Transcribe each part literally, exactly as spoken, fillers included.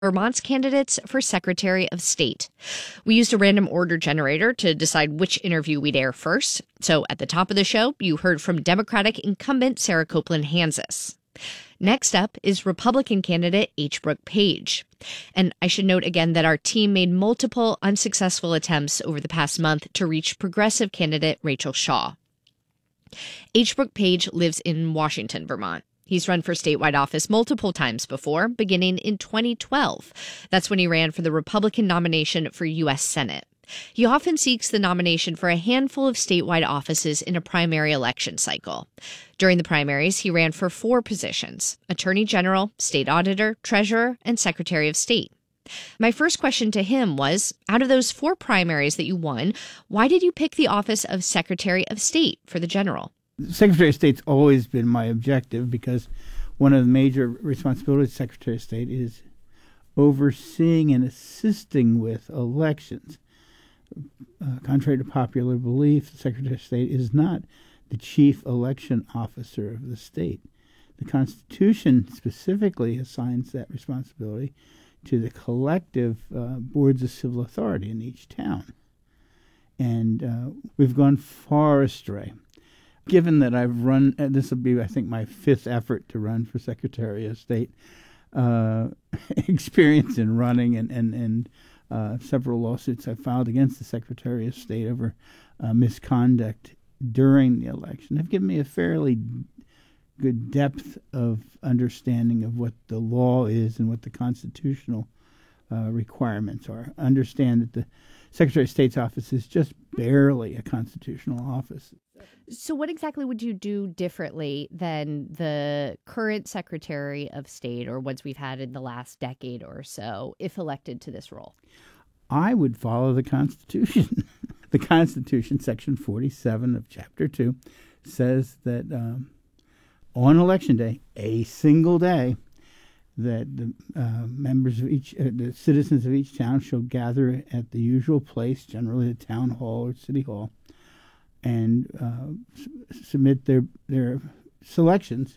Vermont's candidates for Secretary of State. We used a random order generator to decide which interview we'd air first. So at the top of the show, you heard from Democratic incumbent Sarah Copeland Hansis. Next up is Republican candidate H. Brooke Page. And I should note again that our team made multiple unsuccessful attempts over the past month to reach progressive candidate Rachel Shaw. H. Brooke Page lives in Washington, Vermont. He's run for statewide office multiple times before, beginning in twenty twelve. That's when he ran for the Republican nomination for U S Senate. He often seeks the nomination for a handful of statewide offices in a primary election cycle. During the primaries, he ran for four positions: Attorney General, State Auditor, Treasurer, and Secretary of State. My first question to him was, out of those four primaries that you won, why did you pick the office of Secretary of State for the general? Secretary of State's always been my objective because one of the major responsibilities of Secretary of State is overseeing and assisting with elections. Uh, contrary to popular belief, the Secretary of State is not the chief election officer of the state. The Constitution specifically assigns that responsibility to the collective uh, boards of civil authority in each town. And uh, we've gone far astray. Given that I've run, uh, this will be, I think, my fifth effort to run for Secretary of State, uh, experience in running and, and, and uh, several lawsuits I filed against the Secretary of State over uh, misconduct during the election have given me a fairly good depth of understanding of what the law is and what the constitutional uh, requirements are. Understand that the Secretary of State's office is just barely a constitutional office. So what exactly would you do differently than the current Secretary of State or ones we've had in the last decade or so if elected to this role? I would follow the Constitution. The Constitution, Section forty-seven of Chapter two, says that um, on Election Day, a single day, that the uh, members of each, uh, the citizens of each town shall gather at the usual place, generally the town hall or city hall, and uh, s- submit their their selections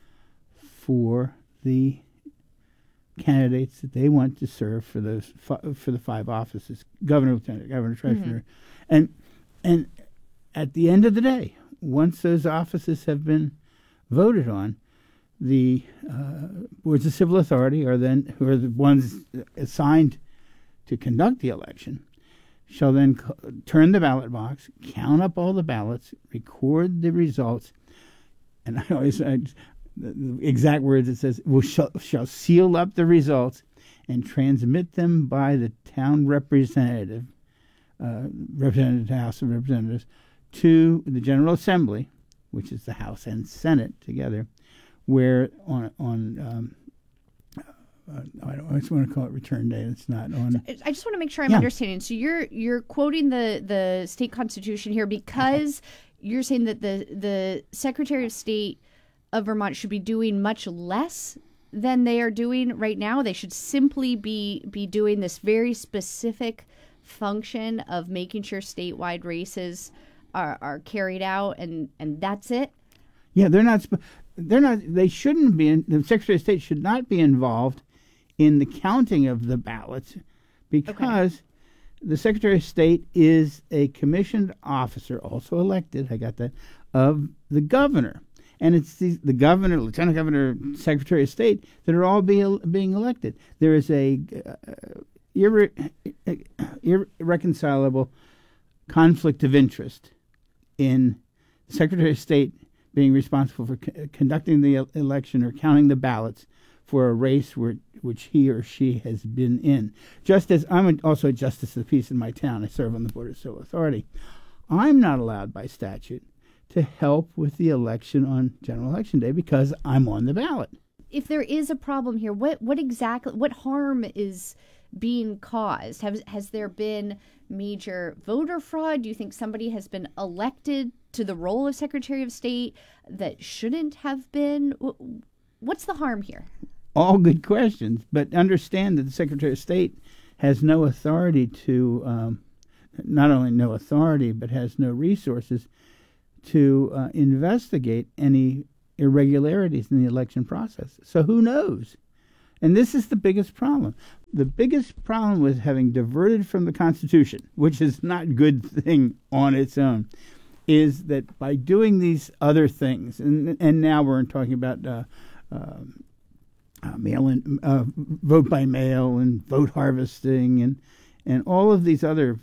for the candidates that they want to serve for those fi- for the five offices: governor, lieutenant governor, treasurer, mm-hmm. and and at the end of the day, once those offices have been voted on, the uh, boards of civil authority are then who are the ones assigned to conduct the election shall then co- turn the ballot box, count up all the ballots, record the results, and I always I, the, the exact words it says, "will shall, shall seal up the results and transmit them by the town representative, uh, representative to the House of Representatives, to the General Assembly," which is the House and Senate together, where on on um, Uh, I don't I just want to call it return day. It's not on. I just want to make sure I'm yeah. understanding. So you're you're quoting the, the state constitution here because you're saying that the the Secretary of State of Vermont should be doing much less than they are doing right now. They should simply be be doing this very specific function of making sure statewide races are, are carried out, and, and that's it. Yeah, they're not. They're not. They shouldn't be. In, the Secretary of State should not be involved in the counting of the ballots, because okay. the Secretary of State is a commissioned officer, also elected, I got that, of the governor. And it's the, the governor, lieutenant governor, Secretary of State that are all be, being elected. There is a uh, irre, irreconcilable conflict of interest in the Secretary of State being responsible for c- conducting the election or counting the ballots for a race where, which he or she has been in. Just as I'm also a justice of the peace in my town, I serve on the Board of Civil Authority. I'm not allowed by statute to help with the election on General Election Day because I'm on the ballot. If there is a problem here, what what exactly, what harm is being caused? Has, has there been major voter fraud? Do you think somebody has been elected to the role of Secretary of State that shouldn't have been? What's the harm here? All good questions, but understand that the Secretary of State has no authority to, um, not only no authority, but has no resources to uh, investigate any irregularities in the election process. So who knows? And this is the biggest problem. The biggest problem with having diverted from the Constitution, which is not a good thing on its own, is that by doing these other things, and and now we're talking about uh, uh, uh, mail in, uh, vote by mail and vote harvesting and and all of these other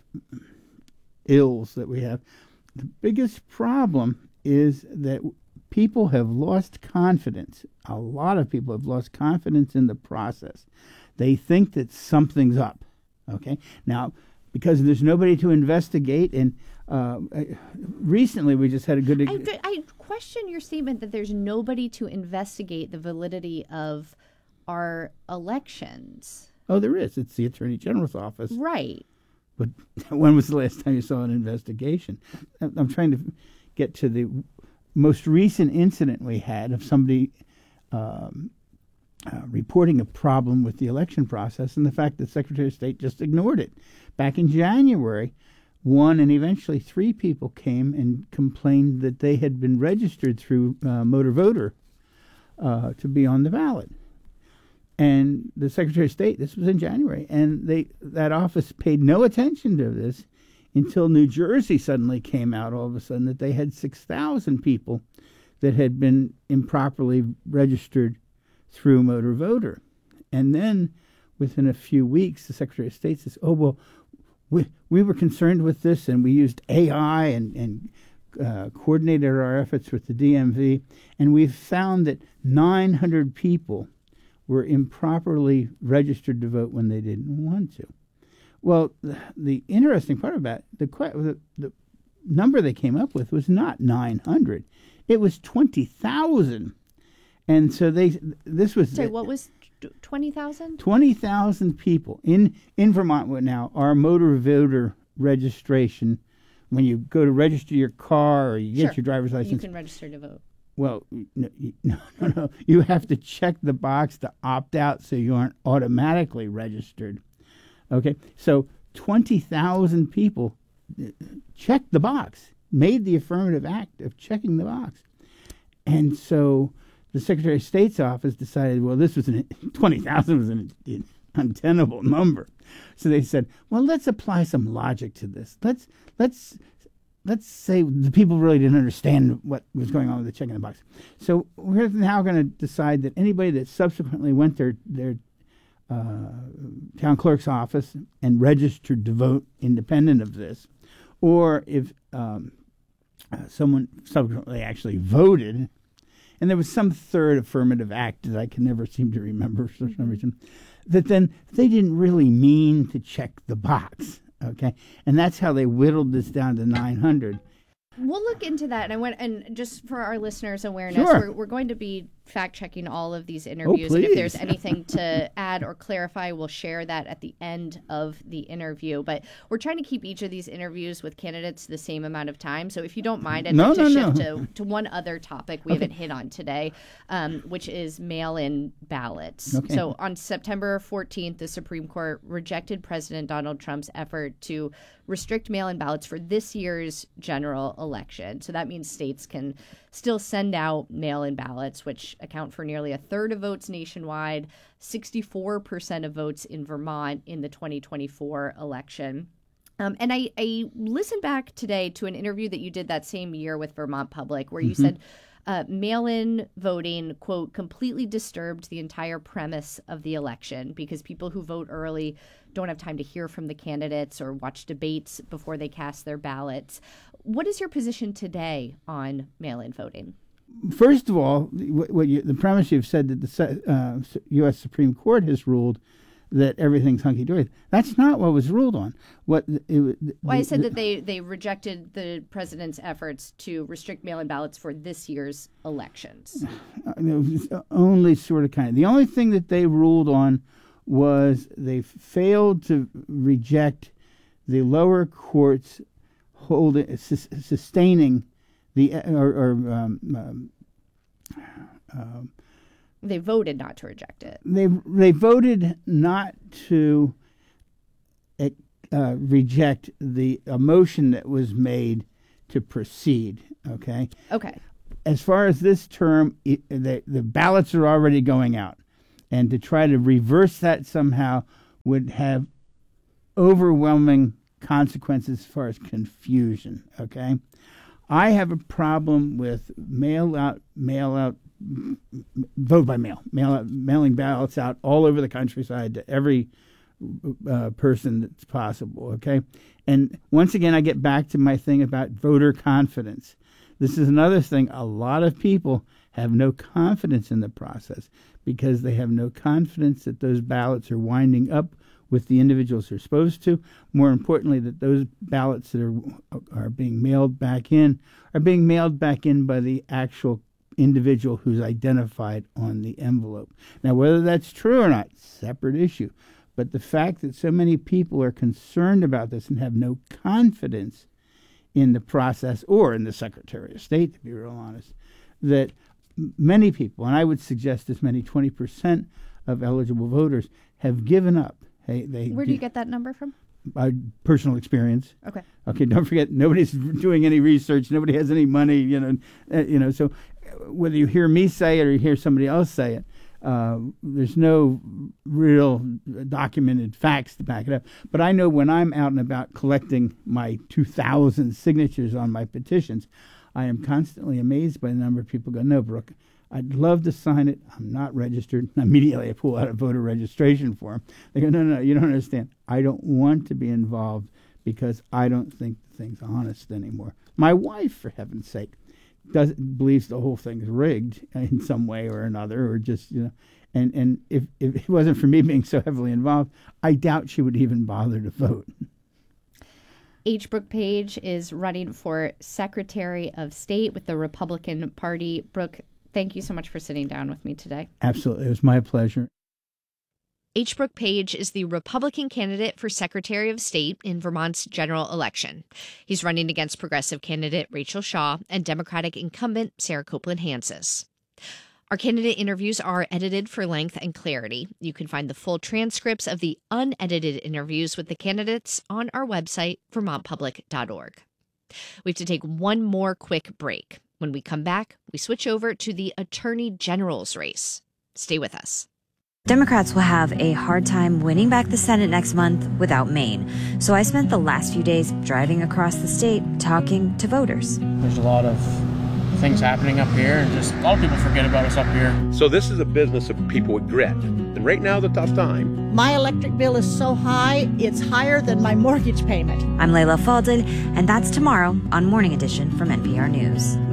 ills that we have. The biggest problem is that people have lost confidence. A lot of people have lost confidence in the process. They think that something's up. Okay, now because there's nobody to investigate, and uh, recently we just had a good. I, I question your statement that there's nobody to investigate the validity of our elections. Oh, there is. It's the Attorney General's office. Right. But when was the last time you saw an investigation? I'm trying to get to the most recent incident we had of somebody um, uh, reporting a problem with the election process, and the fact that Secretary of State just ignored it. Back in January, one and eventually three people came and complained that they had been registered through uh, Motor Voter uh, to be on the ballot. And the Secretary of State, this was in January, and they that office paid no attention to this until New Jersey suddenly came out all of a sudden that they had six thousand people that had been improperly registered through Motor Voter. And then within a few weeks, the Secretary of State says, oh, well, we, we were concerned with this, and we used A I and, and uh, coordinated our efforts with the D M V, and we found that nine hundred people were improperly registered to vote when they didn't want to. Well, the, the interesting part about it, the, the the number they came up with was not nine hundred; it was twenty thousand. And so they this was sorry. What was twenty thousand? Twenty thousand people in in Vermont now. Our Motor Voter registration, when you go to register your car or you get sure. your driver's license, you can register to vote. Well, no, no, no. You have to check the box to opt out so you aren't automatically registered. Okay, so twenty thousand people checked the box, made the affirmative act of checking the box. And so the Secretary of State's office decided, well, this was an, twenty thousand was an, an untenable number. So they said, well, let's apply some logic to this. Let's, let's, Let's say the people really didn't understand what was going on with the check in the box. So we're now going to decide that anybody that subsequently went their their uh, town clerk's office and registered to vote independent of this, or if um, uh, someone subsequently actually voted, and there was some third affirmative act that I can never seem to remember for some reason, that then they didn't really mean to check the box. Okay, and that's how they whittled this down to nine hundred. We'll look into that, and I went and just for our listeners' awareness, sure. we're, we're going to be fact checking all of these interviews. Oh, and if there's anything to add or clarify, we'll share that at the end of the interview. But we're trying to keep each of these interviews with candidates the same amount of time. So if you don't mind, I'd no, like to no, shift no. to, to one other topic we okay. haven't hit on today, um, which is mail-in ballots. Okay. So on September fourteenth, the Supreme Court rejected President Donald Trump's effort to restrict mail-in ballots for this year's general election. So that means states can still send out mail-in ballots, which account for nearly a third of votes nationwide, sixty-four percent of votes in Vermont in the twenty twenty-four election. Um, and I, I listened back today to an interview that you did that same year with Vermont Public, where you mm-hmm. said uh, mail-in voting, quote, completely disturbed the entire premise of the election because people who vote early don't have time to hear from the candidates or watch debates before they cast their ballots. What is your position today on mail-in voting? First of all, what you, the premise you've said that the uh, U S Supreme Court has ruled that everything's hunky-dory. That's not what was ruled on. What it, the, well, I said the, that they, they rejected the president's efforts to restrict mail-in ballots for this year's elections. Only sort of kind of. The only thing that they ruled on was they failed to reject the lower courts holding sustaining the or, or um, um, um, they voted not to reject it. They they voted not to uh, reject the a motion that was made to proceed. Okay. Okay. As far as this term, it, the the ballots are already going out, And to try to reverse that somehow would have overwhelming consequences as far as confusion, okay? I have a problem with mail out, mail out, vote by mail, mail out, mailing ballots out all over the countryside to every uh, person that's possible, okay? And once again, I get back to my thing about voter confidence. This is another thing. A lot of people have no confidence in the process because they have no confidence that those ballots are winding up with the individuals they're supposed to. More importantly, that those ballots that are are being mailed back in are being mailed back in by the actual individual who's identified on the envelope. Now, whether that's true or not, separate issue. But the fact that so many people are concerned about this and have no confidence in the process or in the Secretary of State, to be real honest, that many people, and I would suggest as many twenty percent of eligible voters, have given up. Hey, they Where do you get that number from? Uh, personal experience. Okay. Okay. Don't forget, nobody's doing any research. Nobody has any money. You know. Uh, you know. So, whether you hear me say it or you hear somebody else say it, uh, there's no real documented facts to back it up. But I know when I'm out and about collecting my two thousand signatures on my petitions, I am constantly amazed by the number of people go, "No, Brooke, I'd love to sign it. I'm not registered." Immediately I pull out a voter registration form. They go, no, no, no, you don't understand. I don't want to be involved because I don't think the thing's honest anymore. My wife, for heaven's sake, does believes the whole thing's rigged in some way or another, or just, you know, and, and if, if it wasn't for me being so heavily involved, I doubt she would even bother to vote. H. Brooke Page is running for Secretary of State with the Republican Party. Brooke, thank you so much for sitting down with me today. Absolutely. It was my pleasure. H. Brooke Page is the Republican candidate for Secretary of State in Vermont's general election. He's running against progressive candidate Rachel Shaw and Democratic incumbent Sarah Copeland Hanses. Our candidate interviews are edited for length and clarity. You can find the full transcripts of the unedited interviews with the candidates on our website, vermont public dot org. We have to take one more quick break. When we come back, we switch over to the Attorney General's race. Stay with us. Democrats will have a hard time winning back the Senate next month without Maine. So I spent the last few days driving across the state talking to voters. There's a lot of things happening up here, and just a lot of people forget about us up here. So this is a business of people with grit. And right now is a tough time. My electric bill is so high, it's higher than my mortgage payment. I'm Layla Falded, and that's tomorrow on Morning Edition from N P R News.